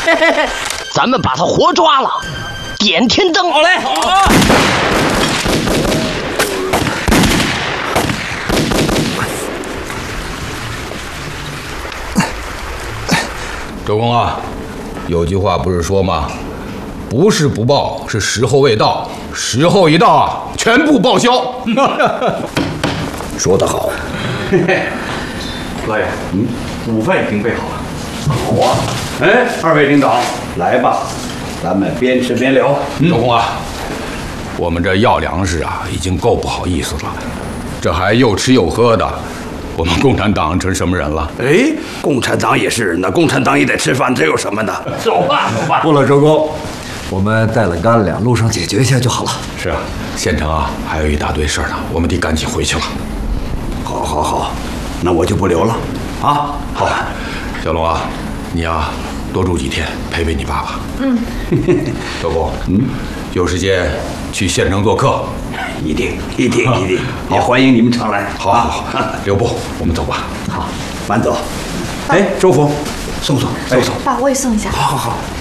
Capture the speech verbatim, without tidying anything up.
咱们把他活抓了，点天灯。 好嘞，好。 周公啊，有句话不是说吗？不是不报，是时候未到。时候一到啊，全部报销。 说得好。 老爷，嗯，午饭已经备好了。 好啊。哎，二位领导，来吧，咱们边吃边聊。 周公啊，我们这要粮食啊，已经够不好意思了，这还又吃又喝的。我们共产党成什么人了？ 哎，共产党也是人呐，共产党也得吃饭，这有什么呢？ 走吧，走吧。 不了，周公，我们带了干粮，路上解决一下就好了。 是啊，县城啊还有一大堆事儿呢，我们得赶紧回去了。 好，好，好，那我就不留了。啊， 好，小龙啊，你啊多住几天，陪陪你爸爸。 嗯。 周公，嗯，有时间去县城做客。 一定，一定，一定，也欢迎你们常来。 好，好，好，留步，我们走吧。 好，慢走。哎，周峰，送送，送送。 爸，我也送一下。 好好好。